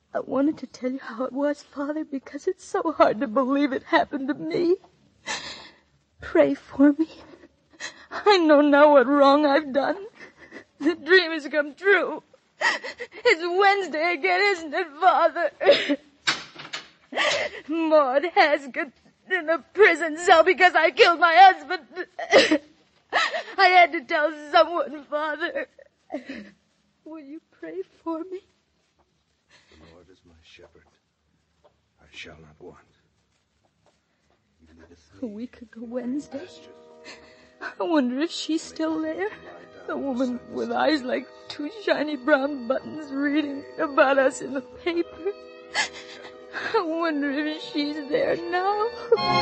I wanted to tell you how it was, Father, because it's so hard to believe it happened to me. Pray for me. I know now what wrong I've done. The dream has come true. It's Wednesday again, isn't it, Father? Maud Haskett in a prison cell because I killed my husband. I had to tell someone, Father. Will you pray for me? The Lord is my shepherd. I shall not want. A week ago Wednesday. I wonder if she's still there. The woman with eyes like two shiny brown buttons reading about us in the paper. I wonder if she's there now.